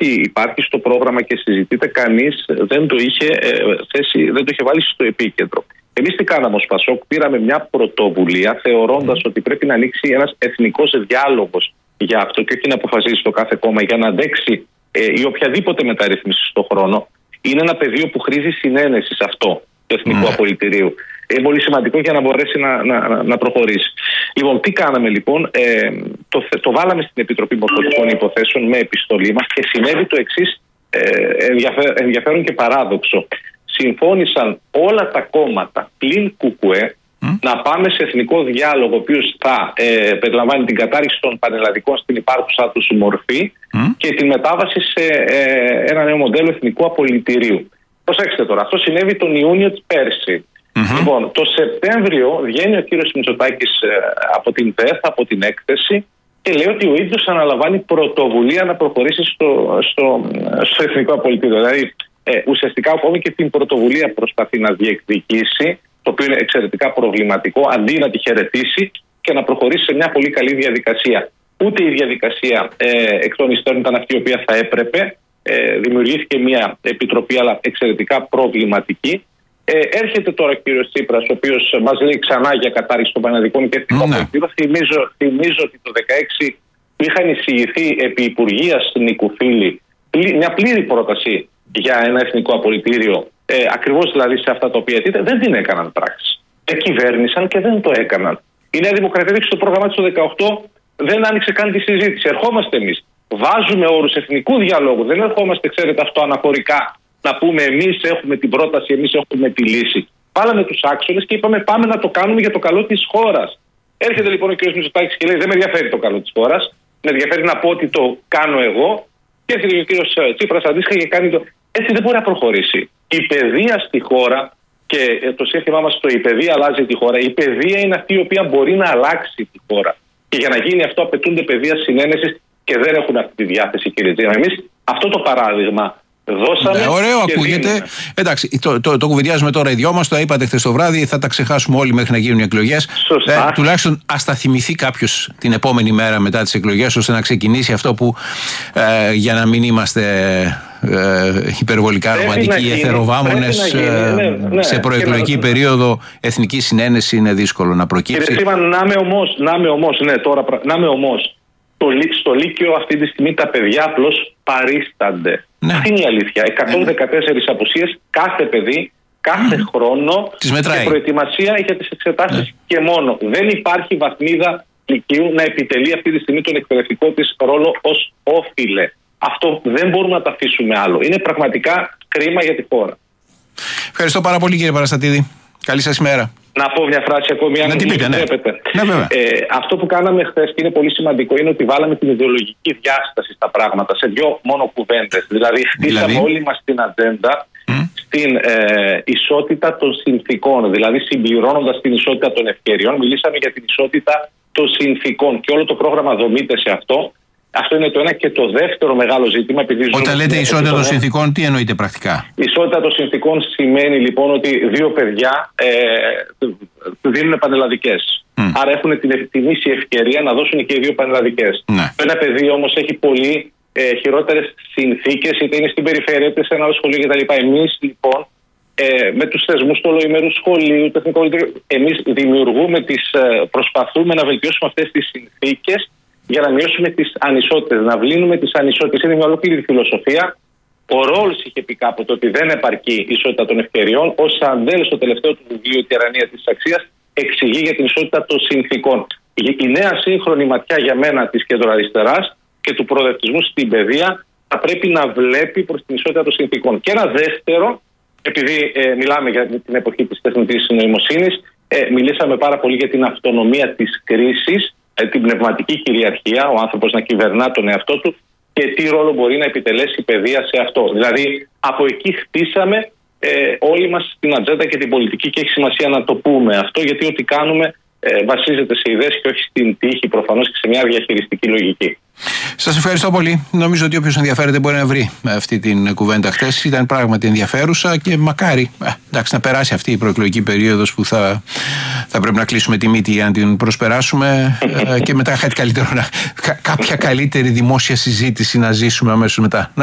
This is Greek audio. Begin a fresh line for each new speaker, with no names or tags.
υπάρχει στο πρόγραμμα και συζητείται, κανείς δεν το είχε δεν το είχε βάλει στο επίκεντρο. Εμείς τι κάναμε ως Πασόκ? Πήραμε μια πρωτοβουλία θεωρώντας ότι πρέπει να ανοίξει ένας εθνικός διάλογος για αυτό και όχι να αποφασίσει το κάθε κόμμα για να αντέξει η οποιαδήποτε μεταρρύθμιση στον χρόνο. Είναι ένα πεδίο που χρήζει συνένεση σε αυτό του Εθνικού Απολυτηρίου. Είναι πολύ σημαντικό για να μπορέσει να προχωρήσει. Λοιπόν, τι κάναμε λοιπόν? Το βάλαμε στην Επιτροπή Μορφωτικών Υποθέσεων με επιστολή μας και συνέβη το εξής ενδιαφέρον και παράδοξο. Συμφώνησαν όλα τα κόμματα πλην ΚΚΕ να πάμε σε εθνικό διάλογο, ο οποίος θα περιλαμβάνει την κατάρριξη των πανελλαδικών στην υπάρχουσα τους μορφή και τη μετάβαση σε ένα νέο μοντέλο εθνικού απολυτηρίου. Προσέξτε τώρα, αυτό συνέβη τον Ιούνιο της πέρσι. Λοιπόν, το Σεπτέμβριο βγαίνει ο κύριος Μητσοτάκης από την ΔΕΘ, από την έκθεση, και λέει ότι ο ίδιος αναλαμβάνει πρωτοβουλία να προχωρήσει στο εθνικό απολυτήριο. Δηλαδή, ουσιαστικά ακόμη και την πρωτοβουλία προσπαθεί να διεκδικήσει, το οποίο είναι εξαιρετικά προβληματικό, αντί να τη χαιρετήσει και να προχωρήσει σε μια πολύ καλή διαδικασία. Ούτε η διαδικασία εκ των υστέρων ήταν αυτή η οποία θα έπρεπε. Δημιουργήθηκε μια επιτροπή, αλλά εξαιρετικά προβληματική. Έρχεται τώρα ο κύριος Τσίπρας, ο οποίος μας λέει ξανά για κατάρριξη των πανελλαδικών και εθνικό απολυτήριο. Θυμίζω ότι το 2016 είχαν εισηγηθεί επί Υπουργείας Νικουφίλη μια πλήρη πρόταση για ένα εθνικό απολυτήριο, ακριβώς δηλαδή σε αυτά τα οποία δεν την έκαναν πράξη. Κυβέρνησαν και δεν το έκαναν. Η Νέα Δημοκρατία στο πρόγραμμά της το 2018 δεν άνοιξε καν τη συζήτηση. Ερχόμαστε εμείς, βάζουμε όρους εθνικού διαλόγου, δεν ερχόμαστε, ξέρετε, αυτό αναφορικά να πούμε εμείς έχουμε την πρόταση, εμείς έχουμε τη λύση. Βάλαμε τους άξονες και είπαμε πάμε να το κάνουμε για το καλό της χώρας. Έρχεται λοιπόν ο κ. Μητσοτάκης και λέει δεν με ενδιαφέρει το καλό της χώρας, με ενδιαφέρει να πω ότι το κάνω εγώ. Και έρχεται ο κ. Τσίπρας αντίστοιχα και κάνει το. Έτσι δεν μπορεί να προχωρήσει. Η παιδεία στη χώρα, και το σύνθημά μας το η παιδεία αλλάζει τη χώρα, η παιδεία είναι αυτή η οποία μπορεί να αλλάξει τη χώρα. Και για να γίνει αυτό απαιτούνται παιδεία συνένεσης και δεν έχουν αυτή τη διάθεση, κύριε Τζίνα. Εμείς αυτό το παράδειγμα δώσαμε.
Ωραίο,
και
ακούγεται.
δίνουμε.
Εντάξει, το κουβεντιάζουμε τώρα οι δυο μας, το είπατε χθες το βράδυ, θα τα ξεχάσουμε όλοι μέχρι να γίνουν οι εκλογές. Τουλάχιστον ας τα θυμηθεί κάποιος την επόμενη μέρα μετά τις εκλογές, ώστε να ξεκινήσει αυτό που για να μην είμαστε υπερβολικά ρομαντικοί, εθεροβάμονες, σε προεκλογική περίοδο εθνική συνένεση είναι δύσκολο να προκύψει.
Κύριε Σίμαν, να είμαι ομός. Στο Λύκειο αυτή τη στιγμή τα παιδιά απλώς παρίστανται.
Ναι.
Αυτή είναι η αλήθεια. 114 απουσίες κάθε παιδί, κάθε χρόνο, και προετοιμασία για τις εξετάσεις και μόνο. Δεν υπάρχει βαθμίδα Λυκείου να επιτελεί αυτή τη στιγμή τον εκπαιδευτικό της ρόλο ως όφιλε. Αυτό δεν μπορούμε να το αφήσουμε άλλο. Είναι πραγματικά κρίμα για τη χώρα.
Ευχαριστώ πάρα πολύ, κύριε Παραστατίδη. Καλή σας ημέρα.
Να πω μια φράση ακόμη, αν
μου
επιτρέπετε. Αυτό που κάναμε χθες και είναι πολύ σημαντικό είναι ότι βάλαμε την ιδεολογική διάσταση στα πράγματα σε δύο μόνο κουβέντες. Δηλαδή, χτίσαμε όλοι μας την ατζέντα στην ισότητα των συνθήκων. Δηλαδή, συμπληρώνοντας την ισότητα των ευκαιριών, μιλήσαμε για την ισότητα των συνθήκων και όλο το πρόγραμμα δομείται σε αυτό. Αυτό είναι το ένα. Και το δεύτερο μεγάλο ζήτημα.
Όταν λέτε ισότητα των συνθήκων, τι εννοείτε πρακτικά?
Η ισότητα των συνθήκων σημαίνει λοιπόν ότι δύο παιδιά δίνουν πανελλαδικές. Άρα έχουν την ίση ευκαιρία να δώσουν και οι δύο πανελλαδικές.
Ναι.
Ένα παιδί όμως έχει πολύ χειρότερες συνθήκες, είτε είναι στην περιφέρεια είτε σε ένα άλλο σχολείο κτλ. Εμείς λοιπόν με τους θεσμούς του ολοημερού σχολείου, του εθνικού πολιτικού, εμείς προσπαθούμε να βελτιώσουμε αυτές τις συνθήκες για να μειώσουμε τις ανισότητες, να βλύνουμε τις ανισότητες. Είναι μια ολόκληρη φιλοσοφία. Ο Ρόλς είχε πει κάποτε ότι δεν επαρκεί η ισότητα των ευκαιριών. Ο Σαντέλ, στο τελευταίο του βιβλίο «Η τυραννία της αξίας», εξηγεί για την ισότητα των συνθήκων. Η νέα σύγχρονη ματιά για μένα της κεντροαριστεράς και του προοδευτισμού στην παιδεία θα πρέπει να βλέπει προς την ισότητα των συνθήκων. Και ένα δεύτερο, επειδή μιλάμε για την εποχή της τεχνητής νοημοσύνης, μιλήσαμε πάρα πολύ για την αυτονομία της κρίσης, την πνευματική κυριαρχία, ο άνθρωπος να κυβερνά τον εαυτό του και τι ρόλο μπορεί να επιτελέσει η παιδεία σε αυτό. Δηλαδή, από εκεί χτίσαμε όλοι μας την ατζέντα και την πολιτική και έχει σημασία να το πούμε αυτό, γιατί ό,τι κάνουμε βασίζεται σε ιδέες και όχι στην τύχη προφανώς και σε μια διαχειριστική λογική.
Σας ευχαριστώ πολύ. Νομίζω ότι όποιος ενδιαφέρεται μπορεί να βρει αυτή την κουβέντα χθες. Ήταν πράγματι ενδιαφέρουσα και μακάρι να περάσει αυτή η προεκλογική περίοδος που θα πρέπει να κλείσουμε τη μύτη για να την προσπεράσουμε και μετά κάποια καλύτερη δημόσια συζήτηση να ζήσουμε αμέσως μετά.